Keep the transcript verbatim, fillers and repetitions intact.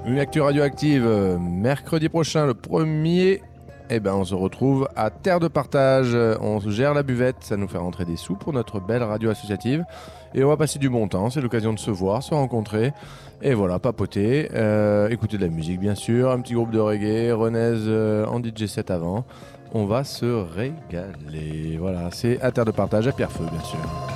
Une actu radioactive, euh, mercredi prochain, le premier. Eh ben, on se retrouve à Terre de Partage. On se gère la buvette, ça nous fait rentrer des sous pour notre belle radio associative. Et on va passer du bon temps, c'est l'occasion de se voir, se rencontrer. Et voilà, papoter, euh, écouter de la musique bien sûr, un petit groupe de reggae, Renez euh, en D J set avant. On va se régaler. Voilà, c'est à Terre de Partage, à Pierrefeu bien sûr.